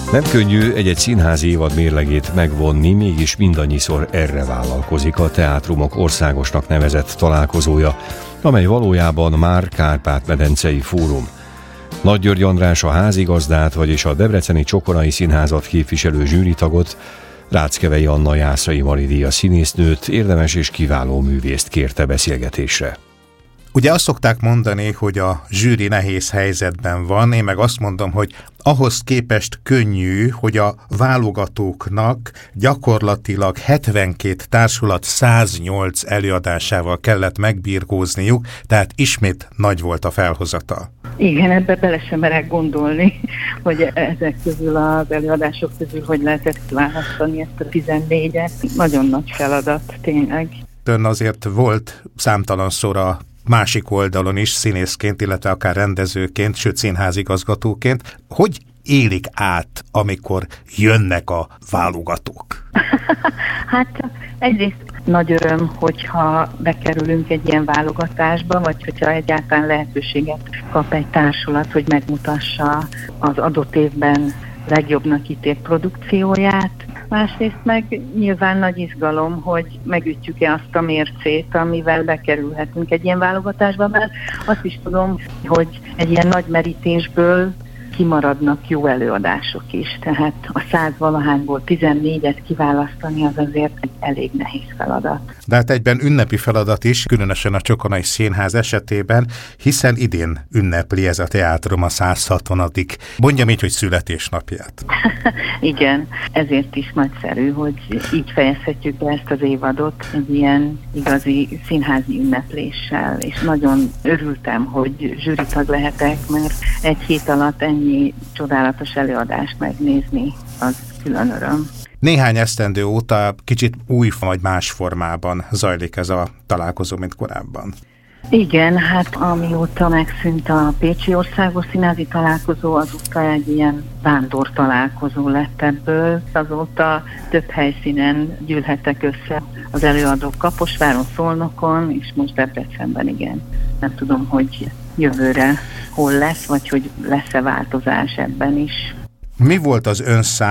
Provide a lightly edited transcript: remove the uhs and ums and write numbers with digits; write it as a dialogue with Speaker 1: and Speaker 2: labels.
Speaker 1: Nem könnyű egy színházi évad mérlegét megvonni, mégis mindannyiszor erre vállalkozik a Teátrumok országosnak nevezett találkozója, amely valójában már Kárpát-medencei fórum. Nagy György András a házigazdát, vagyis a Debreceni Csokonai Színházat képviselő zsűritagot, Ráckevei Anna Jászai Mari-díjas színésznőt, érdemes és kiváló művészt kérte beszélgetésre.
Speaker 2: Ugye azt szokták mondani, hogy a zsűri nehéz helyzetben van, én meg azt mondom, hogy ahhoz képest könnyű, hogy a válogatóknak gyakorlatilag 72 társulat 108 előadásával kellett megbirkózniuk, tehát ismét nagy volt a felhozata.
Speaker 3: Igen, ebbe bele sem merek gondolni, hogy ezek közül az előadások közül hogy lehetett választani ezt a 14-et. Nagyon nagy feladat, tényleg.
Speaker 2: Ön azért volt számtalanszor a másik oldalon is színészként, illetve akár rendezőként, sőt színházigazgatóként. Hogy élik át, amikor jönnek a válogatók?
Speaker 3: Hát egyrészt nagy öröm, hogyha bekerülünk egy ilyen válogatásba, vagy hogyha egyáltalán lehetőséget kap egy társulat, hogy megmutassa az adott évben legjobbnak ítélt produkcióját. Másrészt meg nyilván nagy izgalom, hogy megütjük-e azt a mércét, amivel bekerülhetünk egy ilyen válogatásba, mert azt is tudom, hogy egy ilyen nagy merítésből kimaradnak jó előadások is, tehát a 100-valahányból 14-et kiválasztani az azért egy elég nehéz feladat.
Speaker 2: De hát egyben ünnepi feladat is, különösen a Csokonai Színház esetében, hiszen idén ünnepli ez a teátrum a 160. mondjam így, hogy születésnapját.
Speaker 3: Igen, ezért is nagyszerű, hogy így fejezhetjük be ezt az évadot egy ilyen igazi színházi ünnepléssel, és nagyon örültem, hogy zsűritag lehetek, mert egy hét alatt ennyi csodálatos előadást megnézni, az külön öröm.
Speaker 2: Néhány esztendő óta kicsit új vagy más formában zajlik ez a találkozó, mint korábban.
Speaker 3: Igen, hát amióta megszűnt a Pécsi Országos Színházi Találkozó, azóta egy ilyen vándor találkozó lett ebből. Azóta több helyszínen gyűlhettek össze az előadók Kaposváron, Szolnokon, és most Debrecenben, igen. Nem tudom, hogy jövőre hol lesz, vagy hogy lesz-e változás ebben is.
Speaker 2: Mi volt az ön